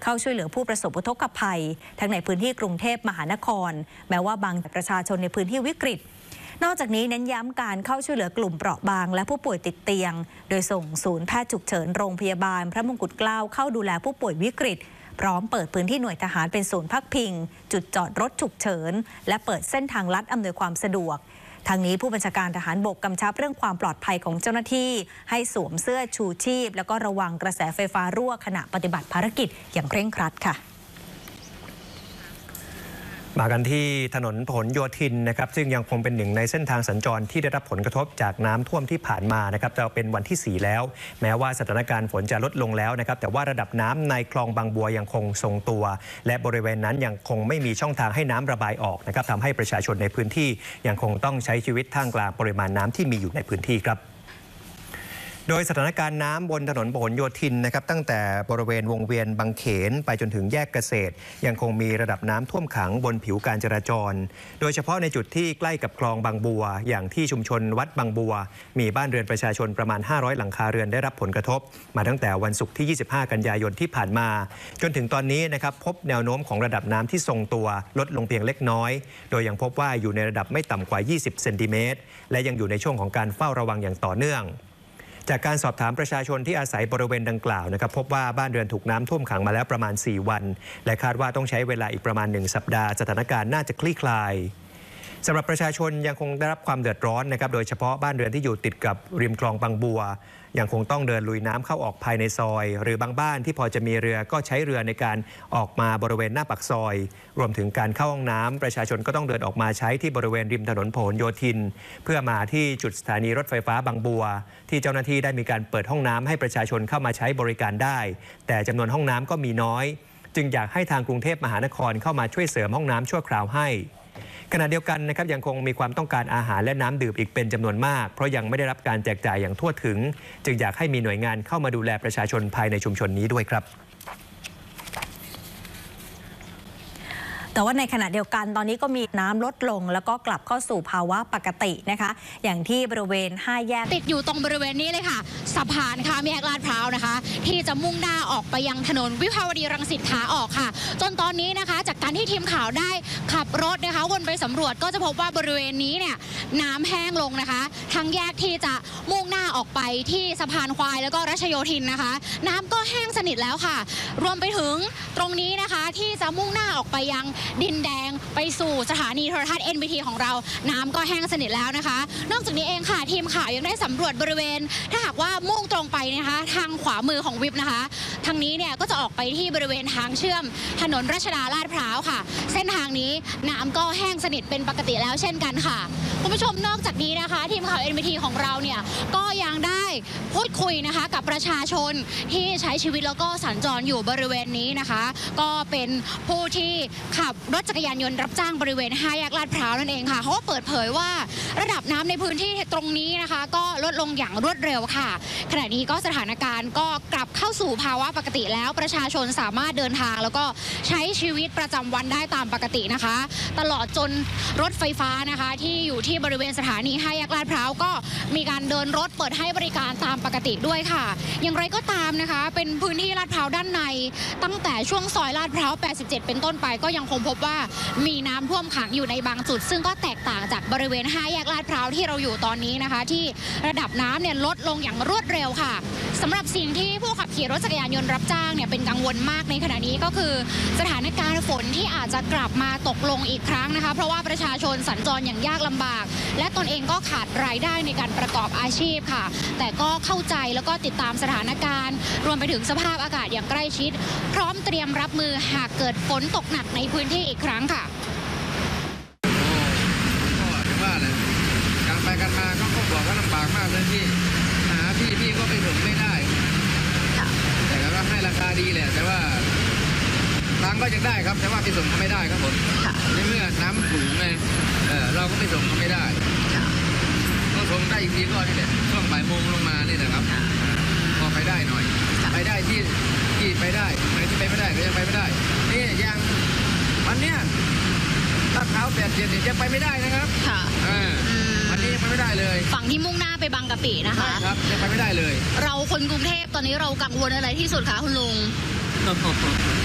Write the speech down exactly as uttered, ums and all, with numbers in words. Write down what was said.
เข้าช่วยเหลือผู้ประสบอุทกภัยทั้งในพื้นที่กรุงเทพมหานครแม้ว่าบางประชาชนในพื้นที่วิกฤตนอกจากนี้เน้นย้ำการเข้าช่วยเหลือกลุ่มเปราะบางและผู้ป่วยติดเตียงโดยส่งศูนย์แพทย์ฉุกเฉินโรงพยาบาลพระมงกุฎเกล้าเข้าดูแลผู้ป่วยวิกฤตพร้อมเปิดพื้นที่หน่วยทหารเป็นศูนย์พักพิงจุดจอดรถฉุกเฉินและเปิดเส้นทางลัดอำนวยความสะดวกทางนี้ผู้บัญชาการทหารบกกำชับเรื่องความปลอดภัยของเจ้าหน้าที่ให้สวมเสื้อชูชีพแล้วก็ระวังกระแสไฟฟ้ารั่วขณะปฏิบัติภารกิจอย่างเคร่งครัดค่ะมากันที่ถนนพหลโยธินนะครับซึ่งยังคงเป็นหนึ่งในเส้นทางสัญจรที่ได้รับผลกระทบจากน้ำท่วมที่ผ่านมานะครับจะเป็นวันที่สี่แล้วแม้ว่าสถานการณ์ฝนจะลดลงแล้วนะครับแต่ว่าระดับน้ำในคลองบางบัวยังคงทรงตัวและบริเวณนั้นยังคงไม่มีช่องทางให้น้ำระบายออกนะครับทำให้ประชาชนในพื้นที่ยังคงต้องใช้ชีวิตท่ามกลางปริมาณน้ำที่มีอยู่ในพื้นที่ครับโดยสถานการณ์น้ำบนถนนพหลโยธินนะครับตั้งแต่บริเวณวงเวียนบางเขนไปจนถึงแยกเกษตรยังคงมีระดับน้ำท่วมขังบนผิวการจราจรโดยเฉพาะในจุดที่ใกล้กับคลองบางบัวอย่างที่ชุมชนวัดบางบัวมีบ้านเรือนประชาชนประมาณห้าร้อยหลังคาเรือนได้รับผลกระทบมาตั้งแต่วันศุกร์ที่ยี่สิบห้ากันยายนที่ผ่านมาจนถึงตอนนี้นะครับพบแนวโน้มของระดับน้ำที่ทรงตัวลดลงเพียงเล็กน้อยโดยยังพบว่าอยู่ในระดับไม่ต่ำกว่ายี่สิบเซนติเมตรและยังอยู่ในช่วงของการเฝ้าระวังอย่างต่อเนื่องจากการสอบถามประชาชนที่อาศัยบริเวณดังกล่าวนะครับพบว่าบ้านเรือนถูกน้ำท่วมขังมาแล้วประมาณสี่วันและคาดว่าต้องใช้เวลาอีกประมาณหนึ่งสัปดาห์สถานการณ์น่าจะคลี่คลายสำหรับประชาชนยังคงได้รับความเดือดร้อนนะครับโดยเฉพาะบ้านเรือนที่อยู่ติดกับริมคลองบางบัวยังคงต้องเดินลุยน้ำเข้าออกภายในซอยหรือบางบ้านที่พอจะมีเรือก็ใช้เรือในการออกมาบริเวณหน้าปากซอยรวมถึงการเข้าห้องน้ำประชาชนก็ต้องเดินออกมาใช้ที่บริเวณริมถนนพหลโยธินเพื่อมาที่จุดสถานีรถไฟฟ้าบางบัวที่เจ้าหน้าที่ได้มีการเปิดห้องน้ำให้ประชาชนเข้ามาใช้บริการได้แต่จำนวนห้องน้ำก็มีน้อยจึงอยากให้ทางกรุงเทพมหานครเข้ามาช่วยเสริมห้องน้ำชั่วคราวให้ขณะเดียวกันนะครับยังคงมีความต้องการอาหารและน้ำดื่มอีกเป็นจำนวนมากเพราะยังไม่ได้รับการแจกจ่ายอย่างทั่วถึงจึงอยากให้มีหน่วยงานเข้ามาดูแลประชาชนภายในชุมชนนี้ด้วยครับแต่ว่าในขณะเดียวกันตอนนี้ก็มีน้ำลดลงแล้วก็กลับเข้าสู่ภาวะปกตินะคะอย่างที่บริเวณห้าแยกติดอยู่ตรงบริเวณนี้เลยค่ะสะพานข้ามแยกลาดพร้าวนะคะที่จะมุ่งหน้าออกไปยังถนนวิภาวดีรังสิตขาออกค่ะจนตอนนี้นะคะจากการที่ทีมข่าวได้ขับรถนะคะวนไปสำรวจก็จะพบว่าบริเวณนี้เนี่ยน้ำแห้งลงนะคะทางแยกที่จะมุ่งหน้าออกไปที่สะพานควายแล้วก็รัชโยธินนะคะน้ำก็แห้งสนิทแล้วค่ะรวมไปถึงตรงนี้นะคะที่จะมุ่งหน้าออกไปยังดินแดงไปสู่สถานีโทรทัศน์ เอ็น บี ที ของเราน้ำก็แห้งสนิทแล้วนะคะนอกจากนี้เองค่ะทีมข่าวยังได้สำรวจบริเวณถ้าหากว่ามุ่งตรงไปนะคะทางขวามือของวิบนะคะทางนี้เนี่ยก็จะออกไปที่บริเวณทางเชื่อมถนนรัชดาลาดพร้าวค่ะเส้นทางนี้น้ำก็แห้งสนิทเป็นปกติแล้วเช่นกันค่ะคุณผู้ชมนอกจากนี้นะคะทีมข่าว เอ็น บี ที ของเราเนี่ยก็ยังได้พูดคุยนะคะกับประชาชนที่ใช้ชีวิตแล้วก็สัญจรอยู่บริเวณนี้นะคะก็เป็นผู้ที่ขับรถจักรยานยนต์รับจ้างบริเวณห้าแยกลาดพร้าวนั่นเองค่ะเขาก็เปิดเผยว่าระดับน้ำในพื้นที่ตรงนี้นะคะก็ลดลงอย่างรวดเร็วค่ะขณะนี้ก็สถานการณ์ก็กลับเข้าสู่ภาวะปกติแล้วประชาชนสามารถเดินทางแล้วก็ใช้ชีวิตประจำวันได้ตามปกตินะคะตลอดจนรถไฟฟ้านะคะที่อยู่ที่บริเวณสถานีห้าแยกลาดพร้าวก็มีการเดินรถเปิดให้บริการตามปกติด้วยค่ะอย่างไรก็ตามนะคะเป็นพื้นที่ลาดพร้าวด้านในตั้งแต่ช่วงซอยลาดพร้าวแปดสิบเจ็ดเป็นต้นไปก็ยังคงพบว่ามีน้ำท่วมขังอยู่ในบางจุดซึ่งก็แตกต่างจากบริเวณห้าแยกลาดพร้าวที่เราอยู่ตอนนี้นะคะที่ระดับน้ำเนี่ยลดลงอย่างรวดเร็วค่ะสำหรับสิ่งที่ผู้ขับขี่รถจักรยานยนต์รับจ้างเนี่ยเป็นกังวลมากในขณะนี้ก็คือสถานการณ์ฝนที่อาจจะกลับมาตกลงอีกครั้งนะคะเพราะว่าประชาชนสัญจรอย่างยากลำบากและตนเองก็ขาดรายได้ในการประกอบอาชีพค่ะแต่ก็เข้าใจแล้วก็ติดตามสถานการณ์รวมไปถึงสภาพอากาศอย่างใกล้ชิดพร้อมเตรียมรับมือหากเกิดฝนตกหนักในพื้นที่อีกครั้งค่ะการไปกันมาก็บอกว่าลำบากมากเลยพี่หาพี่พี่ก็ไปถึงไม่ได้แต่ก็ให้ราคาดีแหละแต่ว่าทางก็ยังได้ครับแต่ว่าไปส่งเขาไม่ได้ครับผมในเมื่อน้ำสูงไงเออเราก็ไปส่งเขาไม่ได้ก็ส่งได้อีกทีก็นี่แหละช่วงบ่ายโมงลงมานี่นะครับพอไปได้หน่อยไปได้ที่ที่ไปได้ไหนที่ไปไม่ได้ก็ยังไปไม่ได้นี่ยังวันเนี้ยลาดพร้าวแปดเจ็ดเนี่ยยังไปไม่ได้นะครับค่ะวันนี้ยังไปไม่ได้เลยฝั่งที่มุ่งหน้าไปบางกะปินะคะครับยังไปไม่ได้เลยเราคนกรุงเทพตอนนี้เรากังวลอะไรที่สุดคะคุณลุง